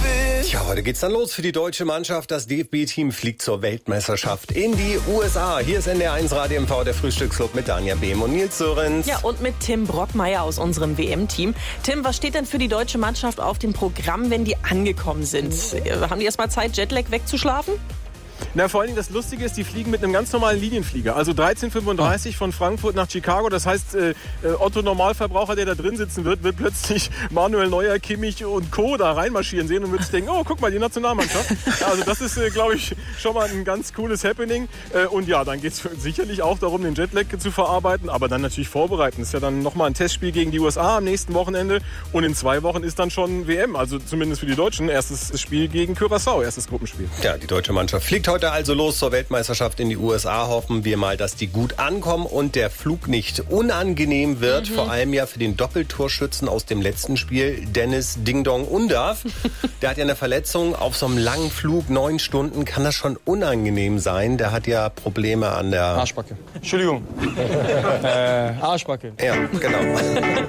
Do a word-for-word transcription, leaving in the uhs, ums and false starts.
Tja, heute geht's dann los für die deutsche Mannschaft. Das D F B-Team fliegt zur Weltmeisterschaft in die U S A. Hier ist N D R eins Radio M V, der Frühstücksclub mit Danja Behm und Nils Sörenz. Ja, und mit Tim Brockmeier aus unserem W M-Team. Tim, was steht denn für die deutsche Mannschaft auf dem Programm, wenn die angekommen sind? Haben die erst mal Zeit, Jetlag wegzuschlafen? Na, vor allen Dingen das Lustige ist, die fliegen mit einem ganz normalen Linienflieger. Also dreizehn fünfunddreißig von Frankfurt nach Chicago. Das heißt, äh, Otto Normalverbraucher, der da drin sitzen wird, wird plötzlich Manuel Neuer, Kimmich und Co. da reinmarschieren sehen und wird sich denken, oh, guck mal, die Nationalmannschaft. Also das ist, äh, glaube ich, schon mal ein ganz cooles Happening. Äh, und ja, dann geht es sicherlich auch darum, den Jetlag zu verarbeiten, aber dann natürlich vorbereiten. Das ist ja dann nochmal ein Testspiel gegen die U S A am nächsten Wochenende. Und in zwei Wochen ist dann schon W M, also zumindest für die Deutschen, erstes Spiel gegen Curaçao, erstes Gruppenspiel. Ja, die deutsche Mannschaft fliegt heute also los zur Weltmeisterschaft in die U S A. Hoffen wir mal, dass die gut ankommen und der Flug nicht unangenehm wird. Mhm. Vor allem ja für den Doppeltorschützen aus dem letzten Spiel, Dennis Ding Dong Undav. Der hat ja eine Verletzung. Auf so einem langen Flug, neun Stunden, kann das schon unangenehm sein. Der hat ja Probleme an der... Arschbacke. Entschuldigung. äh, Arschbacke. Ja, genau.